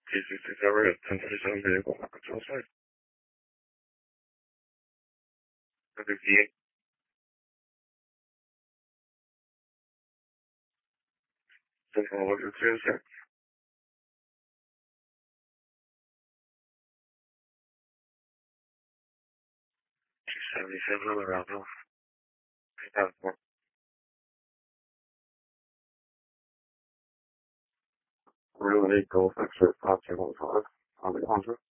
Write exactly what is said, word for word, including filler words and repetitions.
This is discovered at ten thirty-seven vehicle control site. fifty-eight. Central Local Tuesday. two seventy-seven around off. eight thousand four. Real eight Golf X-ray five two one five. On the contract.